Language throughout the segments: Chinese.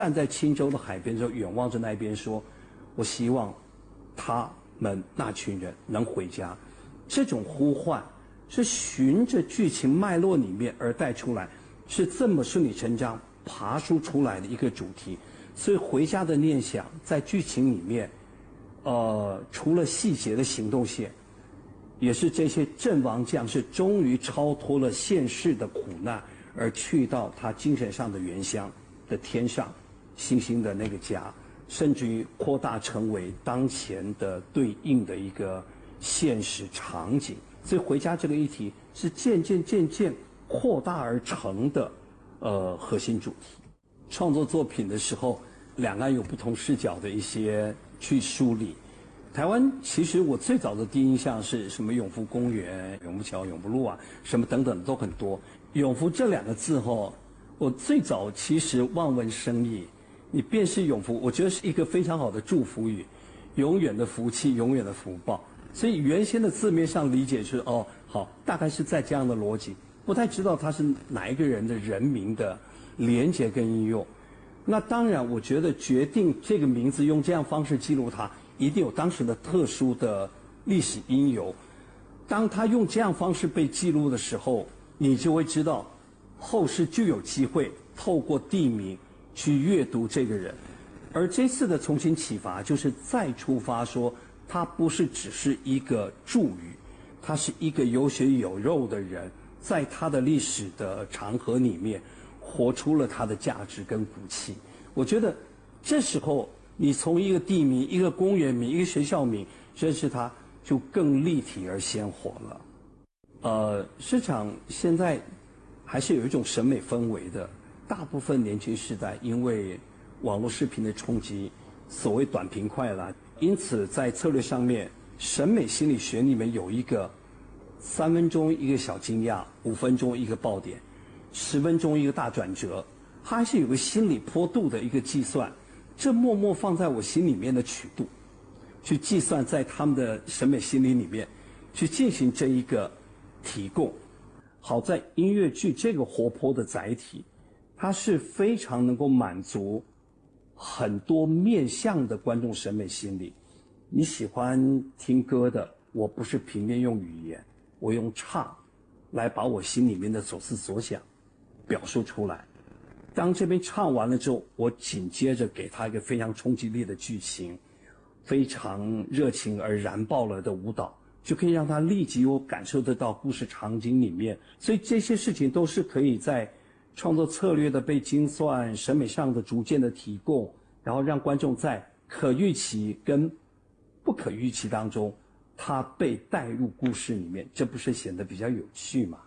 站在青州的海边之后，远望着那边说：“我希望他们那群人能回家。”这种呼唤是循着剧情脉络里面而带出来，是这么顺理成章爬梳出来的一个主题。所以回家的念想在剧情里面，除了细节的行动线，也是这些阵亡将士终于超脱了现世的苦难，而去到他精神上的原乡的天上星星的那个家，甚至于扩大成为当前的对应的一个现实场景。所以回家这个议题是渐渐扩大而成的核心主题。创作作品的时候，两岸有不同视角的一些去梳理。台湾其实我最早的第一印象是什么永福公园、永福桥、永福路啊，什么等等都很多。永福这两个字后，我最早其实望文生义，你便是永福，我觉得是一个非常好的祝福语，永远的福气，永远的福报。所以原先的字面上理解是好，大概是在这样的逻辑，不太知道它是哪一个人的人名的连结跟应用。那当然，我觉得决定这个名字用这样方式记录它，一定有当时的特殊的历史因由。当他用这样方式被记录的时候，你就会知道，后世就有机会透过地名去阅读这个人。而这次的重新启发，就是再出发说，他不是只是一个注语，他是一个有血有肉的人，在他的历史的长河里面，活出了他的价值跟骨气。我觉得这时候你从一个地名、一个公园名、一个学校名认识它，就更立体而鲜活了。市场现在还是有一种审美氛围的，大部分年轻世代因为网络视频的冲击，所谓短平快啦，因此在策略上面，审美心理学里面有一个3分钟一个小惊讶，5分钟一个爆点，10分钟一个大转折，它还是有个心理坡度的一个计算。这默默放在我心里面的曲度，去计算在他们的审美心理里面，去进行这一个提供。好在音乐剧这个活泼的载体，它是非常能够满足很多面向的观众审美心理。你喜欢听歌的，我不是平面用语言，我用唱来把我心里面的所思所想表述出来。当这边唱完了之后，我紧接着给他一个非常冲击力的剧情，非常热情而燃爆了的舞蹈，就可以让他立即有感受得到故事场景里面。所以这些事情都是可以在创作策略的被精算，审美上的逐渐的提供，然后让观众在可预期跟不可预期当中，他被带入故事里面，这不是显得比较有趣吗？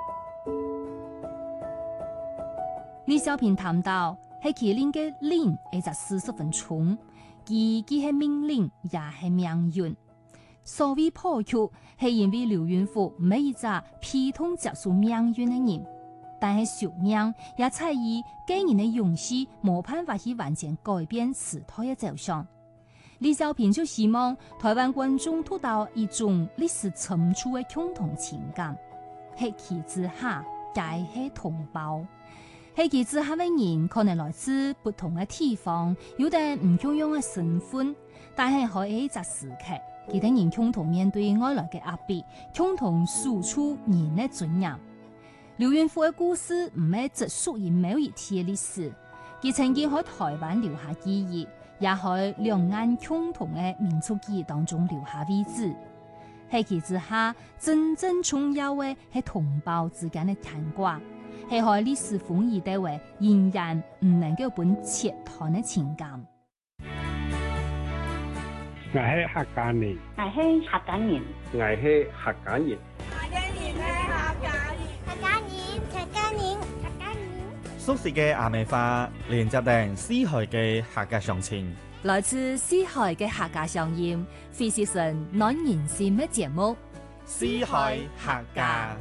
李小平谈到，係麒麟嘅麟一隻40分鐘，既係命令，也係命運。所謂破局，係因為劉雲虎唔係一隻批通接受命運嘅人，但係宿命也在於個人嘅勇氣冇辦法去完全改變時代嘅走向。李小平就希望台灣觀眾得到一種歷史深處嘅共同情感，係其之下，皆係同胞。係其之下嘅人可能來自不同嘅地方，有啲唔同樣嘅身份，但係喺一個時刻，佢哋人共同面對外來嘅壓迫，共同輸出人嘅尊嚴。劉雲虎嘅故事唔係只屬於某一天嘅歷史，佢曾經喺台灣留下記憶，也喺兩岸共同嘅民族記憶當中留下位置。係其之下，真正重要嘅係同胞之間嘅牽掛。係喺歷史風雨底位，仍然唔能夠本切談嘅情感。 我係客家人， 我係客家人， 我係客家人， 客家人。 熟悉嘅阿美花，連接定四海嘅客家鄉情， 來自四海嘅客家鄉音，非是神暖人心嘅節目。 四海客家。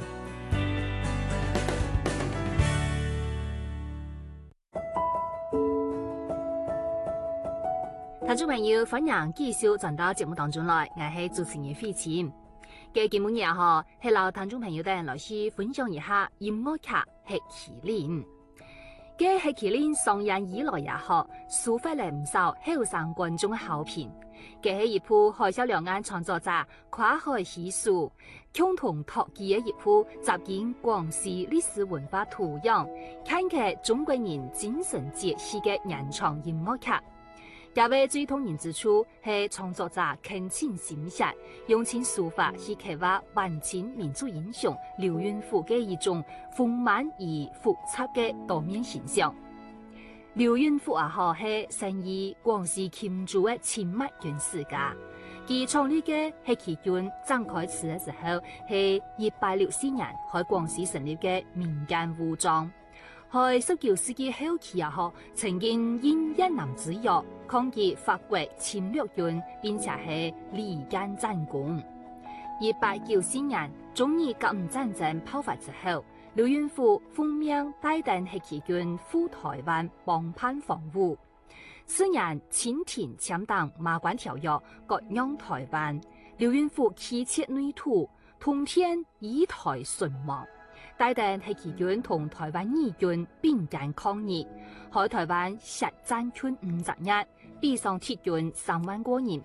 聽眾朋友，歡迎繼續轉到節目當中來，我係主持人費琴。嘅節目日嗬，係老聽眾朋友哋來去分享一下音樂劇係麒麟。 嘅黑麒麟上映以來也好，收穫了唔少後生觀眾嘅好評。嘅係一部海嘯兩岸創作者跨海喜書，共同拓展嘅一部集結廣西歷史文化圖樣，看劇中國人精神節氣嘅原創音樂劇。也為最動人之處係創作者傾情心血，用盡手法去刻畫萬千民族英雄劉雲虎嘅一種豐滿而複雜嘅多面形象。劉雲虎也好係生於廣西欽州嘅清末軍事家，佢創立嘅黑旗軍展開始嘅時候係1864年喺廣西成立嘅民間武裝。喺19世紀後期也好，曾經因一南之役抗擊法國侵略軍，並且係離間戰功。1894年中日甲午戰爭爆發之後，劉雲虎奉命帶領黑旗軍赴台灣幫叛防禦。次年清廷簽訂馬關條約，割讓台灣，劉雲虎棄切內土，通天以台殉亡。帶領黑旗軍同台灣義軍並肩抗日，喺台灣實戰圈50日，斃傷鐵軍3萬多人。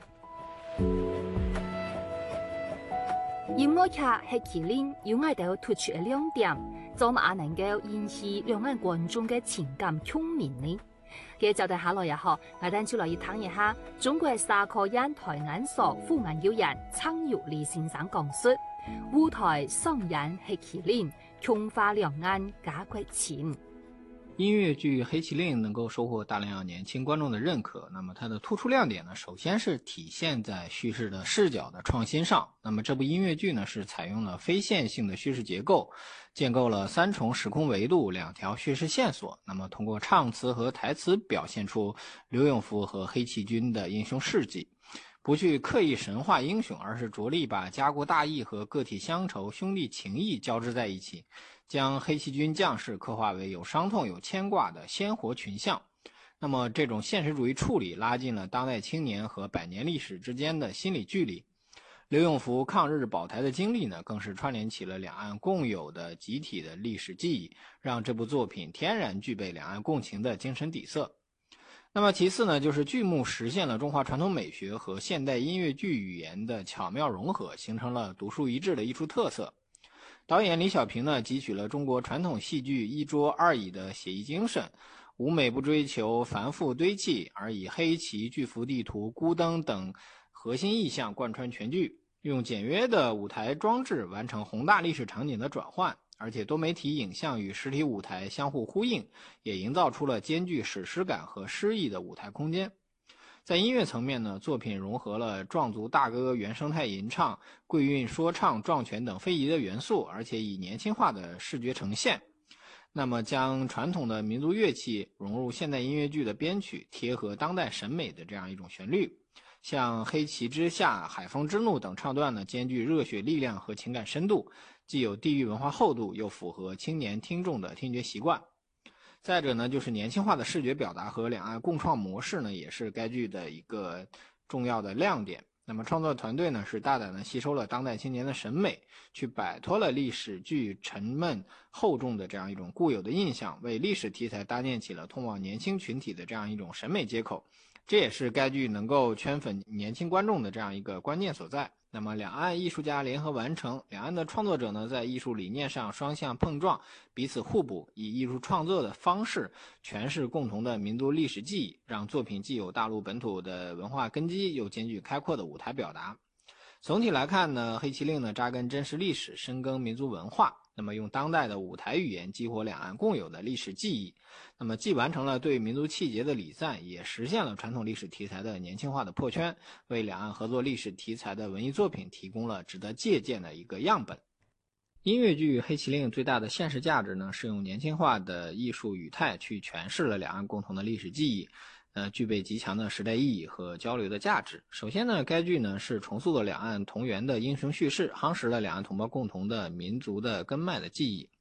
音樂劇《黑麒麟》有愛到突出嘅亮點，怎麼能夠引起兩岸觀眾嘅情感共鳴呢？嘅就對下來也好，我哋就來一談一下中國沙科院台灣所副研究員蔡玉麗先生講述舞台上演黑麒麟，瓊化兩岸家國情。 音樂劇《黑麒麟》能夠收穫大量年輕觀眾的認可，那麼它的突出亮點呢，首先是體現在敘事的視角的創新上。那麼這部音樂劇呢，是採用了非線性的敘事結構，建構了3重時空維度、2條敘事線索。那麼通過唱詞和台詞表現出劉永福和黑旗軍的英雄事跡，不去刻意神話英雄，而是着力把家國大義和個體鄉愁、兄弟情誼交織在一起，將黑旗軍將士刻畫為有傷痛、有牽掛的鮮活群像。那麼這種現實主義處理拉近了當代青年和百年歷史之間的心理距離。劉永福抗日保台的經歷呢，更是串聯起了兩岸共有的集體的歷史記憶，讓這部作品天然具備兩岸共情的精神底色。那麼其次呢，就是劇目實現了中華傳統美學和現代音樂劇語言的巧妙融合，形成了獨樹一幟的藝術特色。導演李小平呢，汲取了中國傳統戲劇一桌二椅的寫意精神，舞美不追求繁複堆砌，而以黑旗、巨幅地圖、孤燈等核心意象貫穿全劇，用簡約的舞台裝置完成宏大歷史場景的轉換，而且多媒體影像與實體舞台相互呼應，也營造出了兼具史詩感和詩意的舞台空間。在音樂層面呢，作品融合了壯族大歌原生態吟唱、桂韻說唱、壯拳等非遺的元素，而且以年輕化的視覺呈現。那麼將傳統的民族樂器融入現代音樂劇的編曲，貼合當代審美的這樣一種旋律。像黑旗之下、海風之怒等唱段呢，兼具熱血力量和情感深度，既有地域文化厚度，又符合青年聽眾的聽覺習慣。再者呢，就是年輕化的視覺表達和兩岸共創模式呢，也是該劇的一個重要的亮點。那麼創作團隊呢，是大膽地吸收了當代青年的審美，去擺脫了歷史劇沉悶厚重的這樣一種固有的印象，為歷史題材搭建起了通往年輕群體的這樣一種審美接口。這也是該劇能夠圈粉年輕觀眾的這樣一個關鍵所在。那麼兩岸藝術家聯合完成，兩岸的創作者呢，在藝術理念上雙向碰撞，彼此互補，以藝術創作的方式詮釋共同的民族歷史記憶，讓作品既有大陸本土的文化根基，又兼具開闊的舞台表達。總體來看呢，黑麒麟呢扎根真實歷史，深耕民族文化，那麼用當代的舞台語言激活兩岸共有的歷史記憶，那麼既完成了對民族氣節的禮讚，也實現了傳統歷史題材的年輕化的破圈，為兩岸合作歷史題材的文藝作品提供了值得借鑑的一個樣本。音樂劇《黑麒麟》最大的現實價值呢，是用年輕化的藝術語態去詮釋了兩岸共同的歷史記憶，具備極強的時代意義和交流的價值。首先呢，該劇呢是重塑了兩岸同源的英雄敘事，夯實了兩岸同胞共同的民族的根脈的記憶。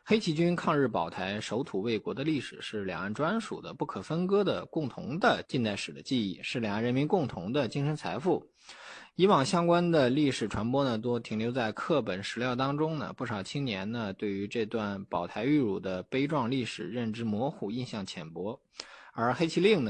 黑旗军抗日保台、守土卫国的历史是两岸专属的、不可分割的、共同的近代史的记忆，是两岸人民共同的精神财富。以往相关的历史传播呢，多停留在课本史料当中呢，不少青年呢，对于这段保台遇辱的悲壮历史认知模糊、印象浅薄。而黑旗令呢